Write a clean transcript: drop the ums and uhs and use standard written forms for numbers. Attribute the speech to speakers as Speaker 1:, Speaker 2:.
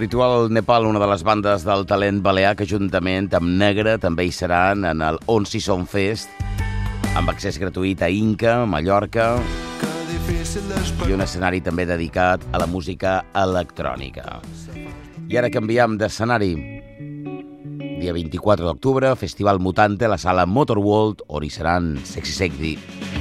Speaker 1: Ritual Nepal, una de les bandes del talent balear que juntament amb Negre també hi seran en el On Season Fest, amb accés gratuït a Inca, Mallorca, i un escenari també dedicat a la música electrònica. I ara canviem d'escenari. Dia 24 d'octubre, Festival Mutante a la sala Motorworld, on hi seran Sexy Sexy.